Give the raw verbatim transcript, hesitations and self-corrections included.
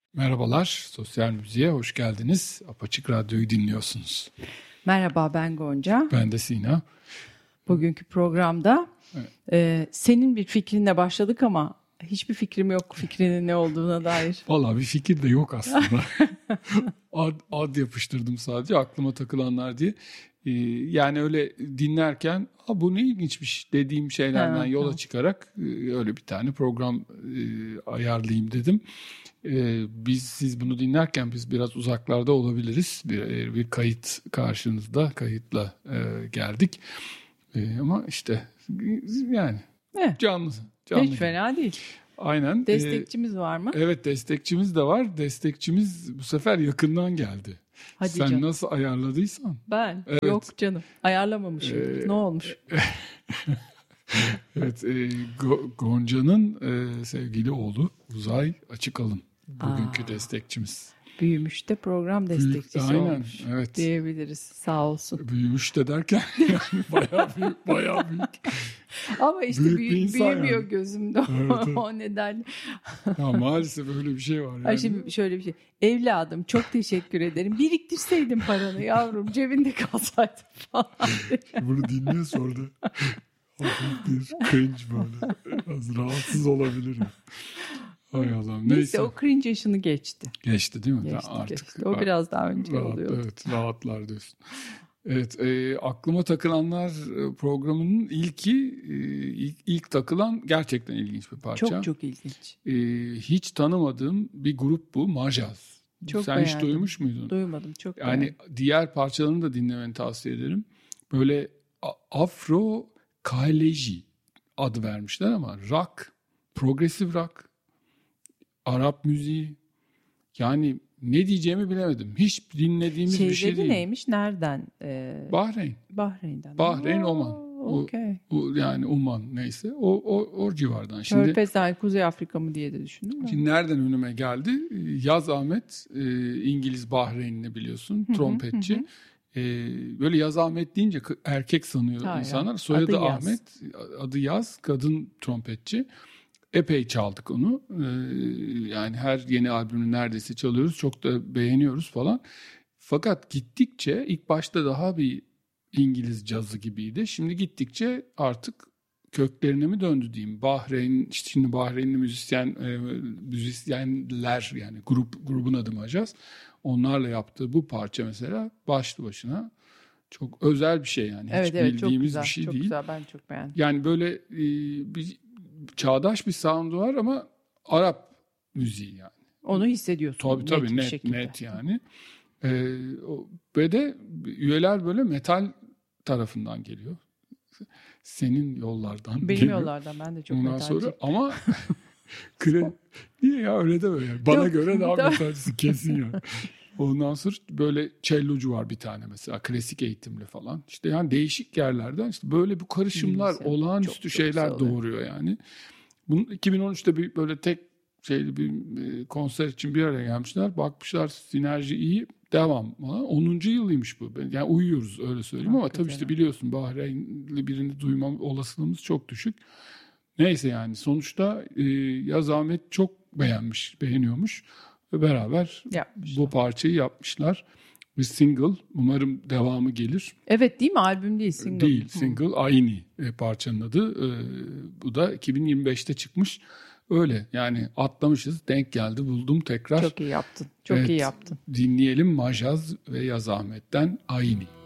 Merhabalar, Sosyal Müziğe hoş geldiniz. Apaçık Radyo'yu dinliyorsunuz. Merhaba, ben Gonca. Ben de Sina. Bugünkü programda evet. e, senin bir fikrinle başladık ama hiçbir fikrim yok fikrinin ne olduğuna dair. Vallahi bir fikir de yok aslında. ad, ad yapıştırdım sadece aklıma takılanlar diye. Ee, yani öyle dinlerken bu ne ilginçmiş dediğim şeylerden ha, yola ha. çıkarak e, öyle bir tane program e, ayarlayayım dedim. Ee, biz siz bunu dinlerken biz biraz uzaklarda olabiliriz. Bir, bir kayıt karşınızda, kayıtla e, geldik. E, ama işte yani eh, canlı, canlı. Hiç fena değil. Aynen. Destekçimiz ee, var mı? Evet, destekçimiz de var. Destekçimiz bu sefer yakından geldi. Hadi Sen canım. Nasıl ayarladıysan. Ben? Evet. Yok canım. Ayarlamamışım. Ee, ne olmuş? Evet, e, Go- Gonca'nın e, sevgili oğlu Uzay Açıkalın bugünkü Aa, destekçimiz. Büyümüş de program destekçisi Büyük, aynen, olmuş evet. diyebiliriz. Sağ olsun. Büyümüş de derken yani bayağı büyük, bayağı büyük. Ama işte büyük büyü, büyümüyor yani. Gözümde evet, evet. O nedenle. Ya maalesef öyle bir şey var. Yani. Ay şimdi şöyle bir şey. Evladım çok teşekkür ederim. Biriktirseydin paranı yavrum cebinde kalsaydı falan. Bunu dinliyor sonra da. Bir cringe böyle. Az rahatsız olabilirim. Hay Allah'ım. Neyse. Neyse o cringe yaşını geçti. Geçti değil mi? Geçti, artık geçti. O biraz daha önce rahat, oluyordu. Evet, rahatlar diyorsun. Evet, e, aklıma takılanlar programının ilki e, ilk, ilk takılan gerçekten ilginç bir parça. Çok çok ilginç. E, hiç tanımadığım bir grup bu, Majaz. Çok Sen beğendim. Hiç duymuş muydun? Duymadım, çok yani beğendim. Diğer parçalarını da dinlemeni tavsiye ederim. Böyle Afro Kaleji adı vermişler ama rock, progresif rock, Arap müziği, yani ne diyeceğimi bilemedim. Hiç dinlediğimiz şey bir şey değil. Neymiş? Nereden? Ee, Bahreyn. Bahreyn'den. Bahreyn, Oman. Okay. O, o, yani Oman neyse. O, o, o civardan. Şimdi, Körfez'den Kuzey Afrika mı diye de düşündüm. Şimdi nereden önüme geldi? Yaz Ahmet, e, İngiliz Bahreynli biliyorsun, trompetçi. Hı hı. Ee, böyle Yaz Ahmet deyince erkek sanıyor Hayır, insanlar. Soyadı adı Ahmet, adı Yaz, kadın trompetçi. Epey çaldık onu. Ee, yani her yeni albümünü neredeyse çalıyoruz. Çok da beğeniyoruz falan. Fakat gittikçe ilk başta daha bir İngiliz cazı gibiydi. Şimdi gittikçe artık köklerine mi döndü diyeyim. Bahreyn, işte şimdi Bahreynli müzisyen e, müzisyenler yani grup grubun adı Majaz. Onlarla yaptığı bu parça mesela başlı başına çok özel bir şey yani. Evet, Hiç evet, bildiğimiz güzel, bir şey çok değil. Güzel, ben çok beğendim. Yani böyle e, bir çağdaş bir sound'u var ama Arap müziği yani. Onu hissediyorsun. Tabii tabii net net, net yani. Ee, o, ve de üyeler böyle metal tarafından geliyor. Senin yollardan Benim geliyor. Benim yollardan ben de çok Ondan metalciyim. sonra ama kre, niye ya öyle deme yani. Bana Yok, göre daha metalcisi kesin ya. Ondan sonra böyle cellocu var bir tane mesela klasik eğitimli falan. İşte yani değişik yerlerden işte böyle bu karışımlar Bilmiyorum. olağanüstü çok, şeyler çok doğuruyor yani. Bunun iki bin on üçte bir böyle tek şeyli bir konser için bir araya gelmişler. Bakmışlar sinerji iyi. Devam. onuncu yılıymış bu. Yani uyuyoruz öyle söyleyeyim Hakikaten. Ama tabii işte biliyorsun Bahreynli birini duyma olasılığımız çok düşük. Neyse yani sonuçta e, Yaz Ahmet çok beğenmiş, beğeniyormuş. Ve beraber yapmışlar. Bu parçayı yapmışlar. Bir single. Umarım devamı gelir. Evet değil mi? Albüm değil, single. Değil, single. Hı. Ayni parçanın adı. E, bu da iki bin yirmi beşte çıkmış. Öyle yani atlamışız, denk geldi, buldum tekrar. Çok iyi yaptın, çok evet, iyi yaptın. Dinleyelim Majaz ve Yaz Ahmet'ten Ayni.